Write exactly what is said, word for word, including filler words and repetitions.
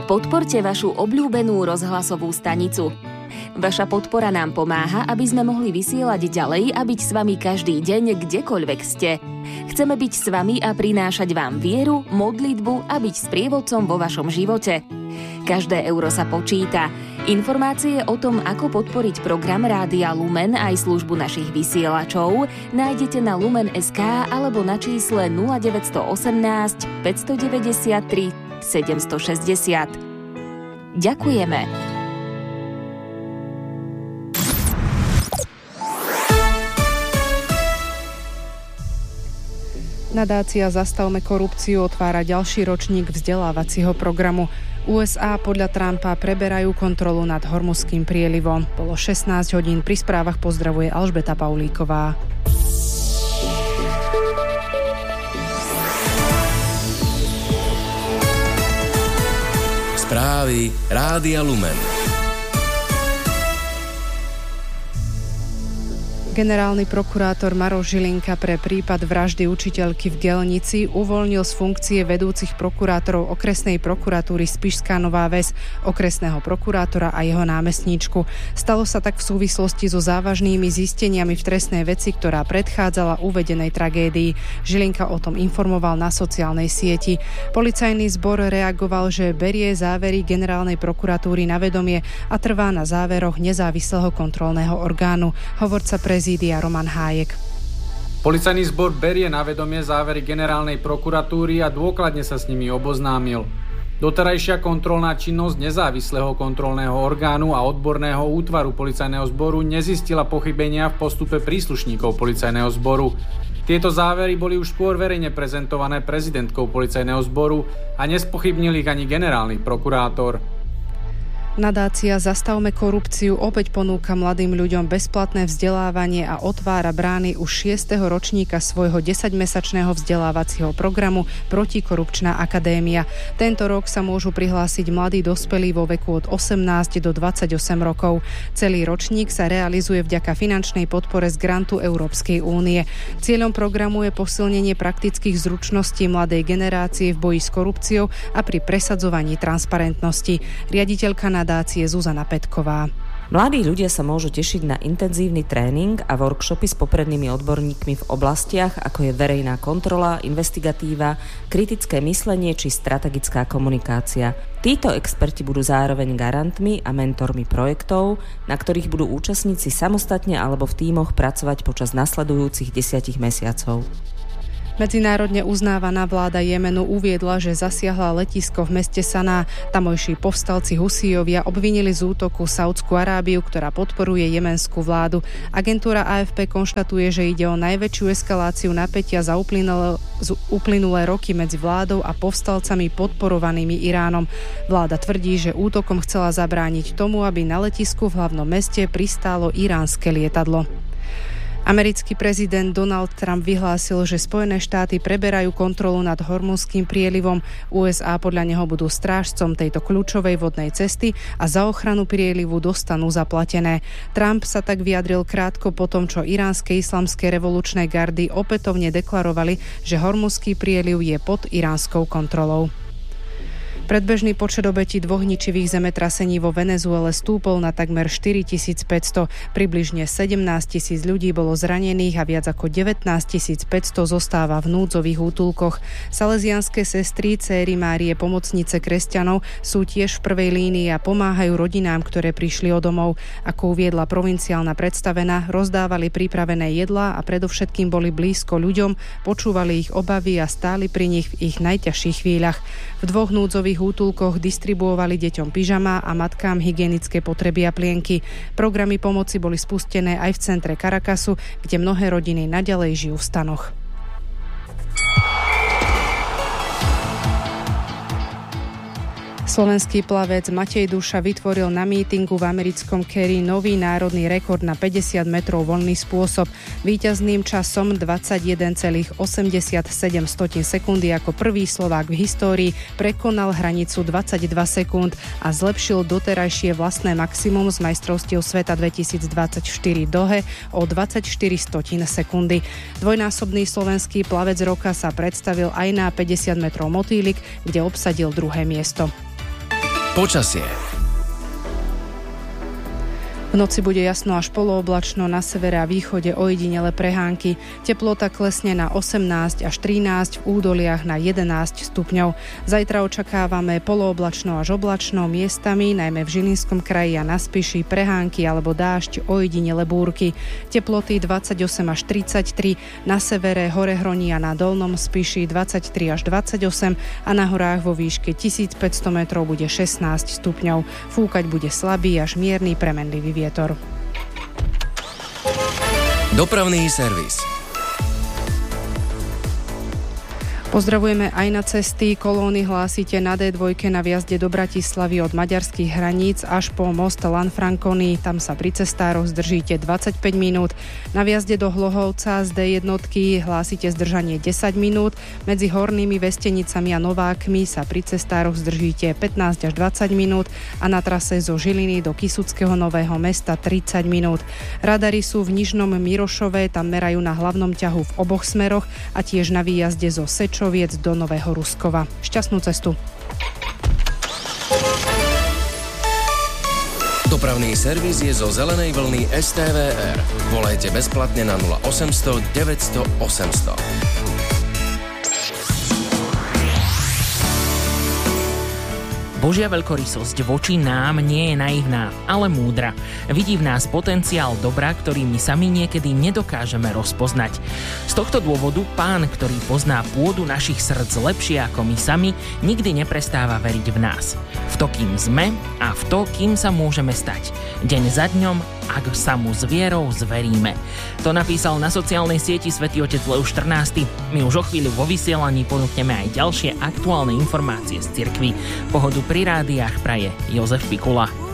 Podporte vašu obľúbenú rozhlasovú stanicu. Vaša podpora nám pomáha, aby sme mohli vysielať ďalej a byť s vami každý deň, kdekoľvek ste. Chceme byť s vami a prinášať vám vieru, modlitbu a byť sprievodcom vo vašom živote. Každé euro sa počíta. Informácie o tom, ako podporiť program Rádia Lumen aj službu našich vysielačov nájdete na lumen bodka es ká alebo na čísle nula deväť jedna osem, päť deväť tri, sedem šesť nula. Ďakujeme. Nadácia Zastavme korupciu otvára ďalší ročník vzdelávacieho programu. ú es á podľa Trumpa preberajú kontrolu nad Hormuzským prielivom. Bolo šestnásť hodín, pri správach pozdravuje Alžbeta Paulíková. Správy Rádia Lumen. Generálny prokurátor Maroš Žilinka pre prípad vraždy učiteľky v Gelnici uvoľnil z funkcie vedúcich prokurátorov okresnej prokuratúry Spišská Nová Ves, okresného prokurátora a jeho námestníčku. Stalo sa tak v súvislosti so závažnými zisteniami v trestnej veci, ktorá predchádzala uvedenej tragédii. Žilinka o tom informoval na sociálnej sieti. Policajný zbor reagoval, že berie závery generálnej prokuratúry na vedomie a trvá na záveroch nezávislého kontrolného orgánu. Hovorca prezidenta Roman Hájek. Policajný zbor berie na vedomie závery generálnej prokuratúry a dôkladne sa s nimi oboznámil. Doterajšia kontrolná činnosť nezávislého kontrolného orgánu a odborného útvaru policajného zboru nezistila pochybenia v postupe príslušníkov policajného zboru. Tieto závery boli už skôr verejne prezentované prezidentkou policajného zboru a nespochybnil ich ani generálny prokurátor. Nadácia Zastavme korupciu opäť ponúka mladým ľuďom bezplatné vzdelávanie a otvára brány už šiesteho ročníka svojho desaťmesačného vzdelávacieho programu Protikorupčná akadémia. Tento rok sa môžu prihlásiť mladí dospelí vo veku od osemnásť do dvadsaťosem rokov. Celý ročník sa realizuje vďaka finančnej podpore z grantu Európskej únie. Cieľom programu je posilnenie praktických zručností mladej generácie v boji s korupciou a pri presadzovaní transparentnosti. Riaditeľka nadácie Zuzana Petková. Mladí ľudia sa môžu tešiť na intenzívny tréning a workshopy s poprednými odborníkmi v oblastiach, ako je verejná kontrola, investigatíva, kritické myslenie či strategická komunikácia. Títo experti budú zároveň garantmi a mentormi projektov, na ktorých budú účastníci samostatne alebo v tímoch pracovať počas nasledujúcich desiatich mesiacov. Medzinárodne uznávaná vláda Jemenu uviedla, že zasiahla letisko v meste Saná. Tamojší povstalci Husíjovia obvinili z útoku Saúdsku Arábiu, ktorá podporuje jemenskú vládu. Agentúra á ef pé konštatuje, že ide o najväčšiu eskaláciu napätia za uplynulé, uplynulé roky medzi vládou a povstalcami podporovanými Iránom. Vláda tvrdí, že útokom chcela zabrániť tomu, aby na letisku v hlavnom meste pristálo iránske lietadlo. Americký prezident Donald Trump vyhlásil, že Spojené štáty preberajú kontrolu nad Hormuzským prielivom. ú es á podľa neho budú strážcom tejto kľúčovej vodnej cesty a za ochranu prielivu dostanú zaplatené. Trump sa tak vyjadril krátko po tom, čo iránske islamské revolučné gardy opätovne deklarovali, že Hormuzský prieliv je pod iránskou kontrolou. Predbežný počet obetí dvoch ničivých zemetrasení vo Venezuele stúpol na takmer štyritisícpäťsto. Približne sedemnásť tisíc ľudí bolo zranených a viac ako devätnásť tisíc päťsto zostáva v núdzových útulkoch. Salesianske sestry, céry Márie Pomocnice kresťanov sú tiež v prvej línii a pomáhajú rodinám, ktoré prišli o domov. Ako uviedla provinciálna predstavená, rozdávali pripravené jedlá a predovšetkým boli blízko ľuďom, počúvali ich obavy a stáli pri nich v ich najťažších chvíľach. V dvoch núdzových útulkoch distribuovali deťom pyžama a matkám hygienické potreby a plienky. Programy pomoci boli spustené aj v centre Caracasu, kde mnohé rodiny naďalej žijú v stanoch. Slovenský plavec Matej Duša vytvoril na mítingu v americkom Cary nový národný rekord na päťdesiat metrov voľný spôsob. Víťazným časom dvadsaťjeden celá osemdesiatsedem sekundy ako prvý Slovák v histórii prekonal hranicu dvadsaťdva sekúnd a zlepšil doterajšie vlastné maximum z majstrovstiev sveta dvetisícdvadsaťštyri v Dohe o dvadsaťštyri stotín sekundy. Dvojnásobný slovenský plavec roka sa predstavil aj na päťdesiat metrov motýlik, kde obsadil druhé miesto. Počasie. V noci bude jasno až polooblačno, na severe a východe ojedinele prehánky. Teplota klesne na osemnásť až trinásť, v údoliach na jedenásť stupňov. Zajtra očakávame polooblačno až oblačno, miestami, najmä v Žilinskom kraji a na Spiši, prehánky alebo dážď, ojedinele búrky. Teploty dvadsaťosem až tridsaťtri, na severe, hore Hroní a na Dolnom Spiši dvadsaťtri až dvadsaťosem a na horách vo výške tisícpäťsto metrov bude šestnásť stupňov. Fúkať bude slabý až mierny premenlivý vietor. Dopravný servis. Pozdravujeme aj na cesty. Kolóny hlásite na dé dva na viazde do Bratislavy od maďarských hraníc až po most Lanfranconi. Tam sa pri cestároch zdržíte dvadsaťpäť minút. Na viazde do Hlohovca z dé jedna hlásite zdržanie desať minút. Medzi Hornými Vestenicami a Novákmi sa pri cestároch zdržíte pätnásť až dvadsať minút a na trase zo Žiliny do Kysuckého Nového Mesta tridsať minút. Radary sú v Nižnom Mirošove, tam merajú na hlavnom ťahu v oboch smeroch a tiež na výjazde zo Seč do Nového Ruskova. Šťastnú cestu. Dopravný servis je zo zelenej vlny es té vé er. Volajte bezplatne na nula osemsto deväťsto osemsto. Božia veľkorysosť voči nám nie je naivná, ale múdra. Vidí v nás potenciál dobra, ktorý my sami niekedy nedokážeme rozpoznať. Z tohto dôvodu Pán, ktorý pozná pôdu našich srdc lepšie ako my sami, nikdy neprestáva veriť v nás. V to, kým sme a v to, kým sa môžeme stať. Deň za dňom, ak sa mu s vierou zveríme. To napísal na sociálnej sieti svätý otec Leoš štrnásty. My už o chvíľu vo vysielaní ponúkneme aj ďalšie aktuálne informácie z cirkvi. Pohodu pri rádiách praje Jozef Pikula.